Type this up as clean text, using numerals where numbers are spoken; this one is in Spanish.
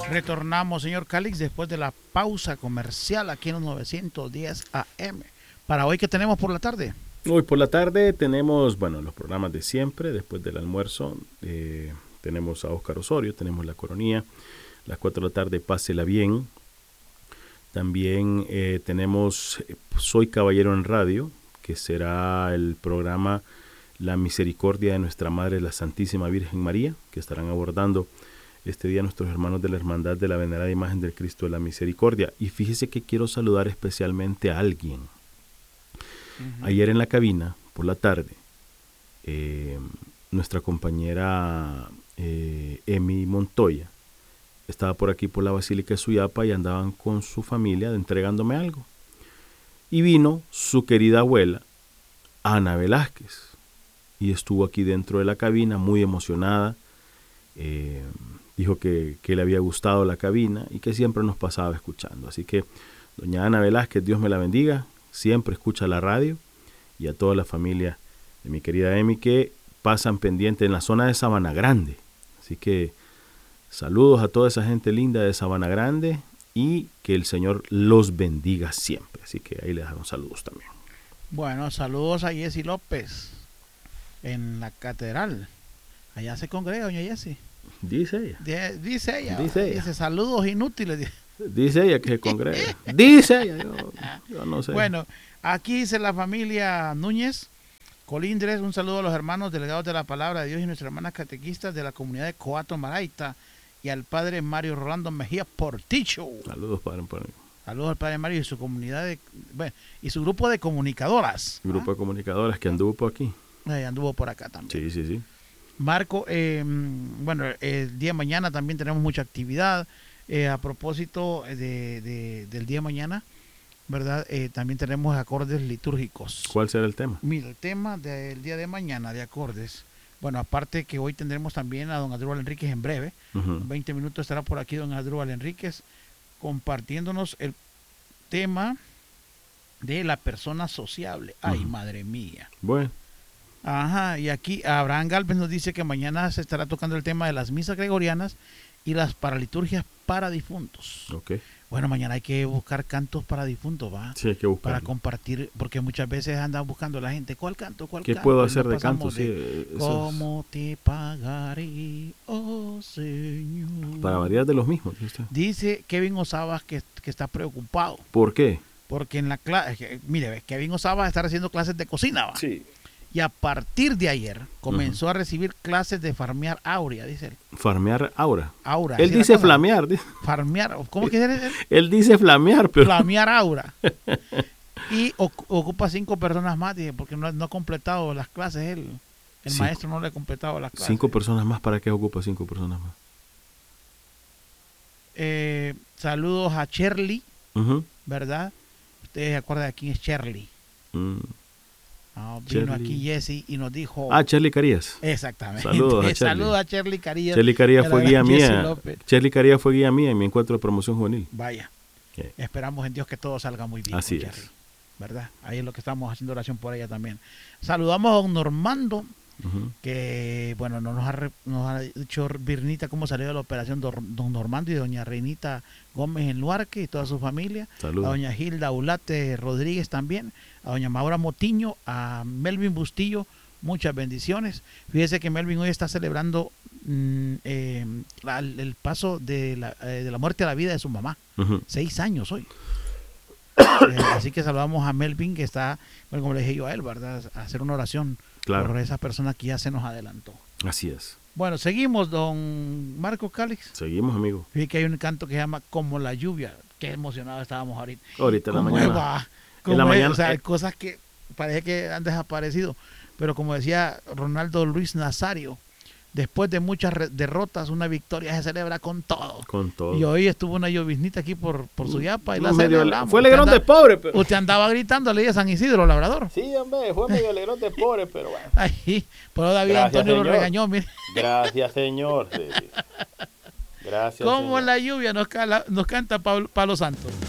Retornamos, señor Calix, después de la pausa comercial aquí en los 910 AM. Para hoy, ¿qué tenemos por la tarde? Hoy por la tarde tenemos, los programas de siempre. Después del almuerzo tenemos a Óscar Osorio, tenemos La Coronía. A las 4 de la tarde, Pásela Bien. También tenemos Soy Caballero en Radio, que será el programa La Misericordia de Nuestra Madre, la Santísima Virgen María, que estarán abordando este día nuestros hermanos de la Hermandad de la Venerada Imagen del Cristo de la Misericordia. Y fíjese que quiero saludar especialmente a alguien. Ayer en la cabina, por la tarde, nuestra compañera Emi Montoya estaba por aquí por la Basílica de Suyapa y andaban con su familia entregándome algo. Y vino su querida abuela, Ana Velázquez, y estuvo aquí dentro de la cabina muy emocionada. Dijo que le había gustado la cabina y que siempre nos pasaba escuchando. Así que, doña Ana Velázquez, Dios me la bendiga, siempre escucha la radio, y a toda la familia de mi querida Emi que pasan pendiente en la zona de Sabana Grande. Así que saludos a toda esa gente linda de Sabana Grande y que el Señor los bendiga siempre. Así que ahí les damos saludos también. Bueno, saludos a Jessy López en la catedral. Allá se congrega, doña Jessy. Dice ella. Dice ella. Dice saludos inútiles. Dice ella que se congrega. Dice ella. Yo no sé. Bueno, aquí dice la familia Núñez Colindres, un saludo a los hermanos delegados de la Palabra de Dios y nuestras hermanas catequistas de la comunidad de Coato Maraita y al padre Mario Rolando Mejía Porticho. Saludos, padre. Saludos al padre Mario y su comunidad y su grupo de comunicadoras. Grupo de comunicadoras que anduvo por aquí. Anduvo por acá también. Sí. Marco, el día de mañana también tenemos mucha actividad. A propósito del día de mañana, ¿verdad? También tenemos acordes litúrgicos. ¿Cuál será el tema? Mira, el tema del día de mañana de acordes. Bueno, aparte que hoy tendremos también a don Adrúbal Enríquez en breve. 20 minutos estará por aquí don Adrúbal Enríquez compartiéndonos el tema de la persona sociable. Ay, madre mía. Bueno. Ajá, y aquí Abraham Galvez nos dice que mañana se estará tocando el tema de las misas gregorianas y las paraliturgias para difuntos. Okay. Bueno, mañana hay que buscar cantos para difuntos, ¿va? Sí, hay que buscar. Para compartir, porque muchas veces andan buscando la gente, ¿cuál canto? ¿Qué puedo hacer de canto? Sí, ¿cómo te pagaré, oh Señor? Para variar de los mismos. Dice Kevin Osabas que está preocupado. ¿Por qué? Porque en la clase, mire, Kevin Osabas está haciendo clases de cocina, ¿va? Sí. Y a partir de ayer comenzó a recibir clases de farmear áurea, dice él. ¿Farmear aura? Aura. Él dice flamear. Farmear, ¿cómo que es? Él dice flamear, pero... Flamear aura. Y ocupa 5 personas más, dice, porque no ha completado las clases él. El maestro no le ha completado las clases. 5 personas más, ¿para qué ocupa 5 personas más? Saludos a Shirley, ¿verdad? Ustedes se acuerdan de quién es Shirley. Vino aquí Jesse y nos dijo... Shirley Carías. Exactamente. Saludos a Shirley Carías. Shirley Carías fue guía mía. Shirley Carías fue guía mía en mi encuentro de promoción juvenil. Vaya. Esperamos en Dios que todo salga muy bien. Así es. Shirley, ¿verdad? Ahí es lo que estamos haciendo oración por ella también. Saludamos a don Normando, que, bueno, nos ha dicho Virnita cómo salió de la operación don Normando y doña Reinita Gómez en Luarque y toda su familia. Saludos. A doña Hilda Ulate Rodríguez también, a doña Maura Motiño, a Melvin Bustillo, muchas bendiciones. Fíjese que Melvin hoy está celebrando el paso de la muerte a la vida de su mamá. 6 años hoy. Así que saludamos a Melvin, que está, bueno, como le dije yo a él, ¿verdad? A hacer una oración por esa persona que ya se nos adelantó. Así es. Bueno, seguimos, don Marco Calix. Seguimos, amigo. Fíjate que hay un canto que se llama Como la lluvia. Qué emocionados estábamos ahorita. Ahorita en la mañana. En la mañana. O sea, hay cosas que parece que han desaparecido. Pero como decía Ronaldo Luis Nazario, después de muchas derrotas, una victoria se celebra con todo. Con todo. Y hoy estuvo una lloviznita aquí por Suyapa y la celebramos. Fue alegrón de pobre, pero... Usted andaba gritando, le dije San Isidro, labrador. Sí, hombre, fue medio alegrón de pobre, pero bueno. Ahí, pero David Antonio señor. Lo regañó, mire. Gracias, señor. Sí. Gracias, Como señor. la lluvia nos canta Palo Santo.